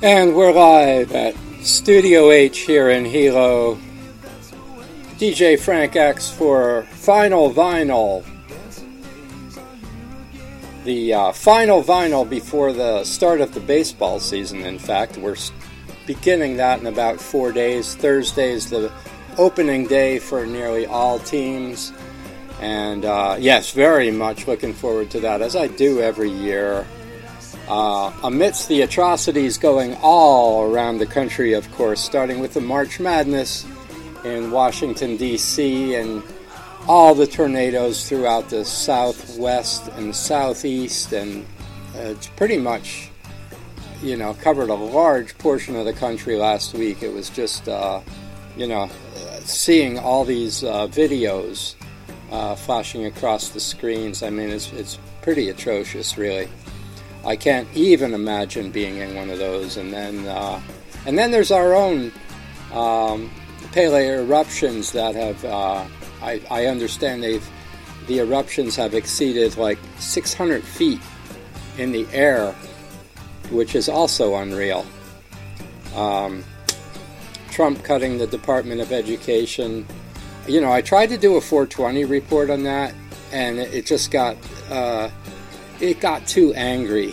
And we're live at Studio H here in Hilo. DJ Frank X for Final Vinyl. The final vinyl before the start of the baseball season, in fact. We're beginning that in about 4 days. Thursday is the opening day for nearly all teams. And yes, very much looking forward to that, as I do every year. Amidst the atrocities going all around the country, of course, starting with the March Madness in Washington, D.C., and all the tornadoes throughout the southwest and southeast, and it's pretty much, covered a large portion of the country last week. It was just, seeing all these videos flashing across the screens. I mean, it's pretty atrocious, really. I can't even imagine being in one of those. And then there's our own Pele eruptions that have, I understand the eruptions have exceeded like 600 feet in the air, which is also unreal. Trump cutting the Department of Education. I tried to do a 420 report on that, and it just got... it got too angry.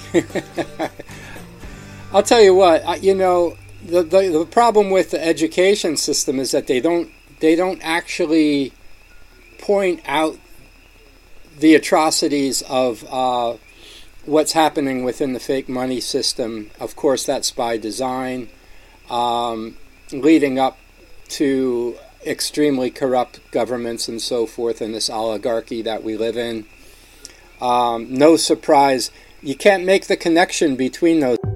I'll tell you what, the problem with the education system is that they don't actually point out the atrocities of what's happening within the fake money system. Of course, that's by design, leading up to extremely corrupt governments and so forth in this oligarchy that we live in. No surprise, you can't make the connection between those.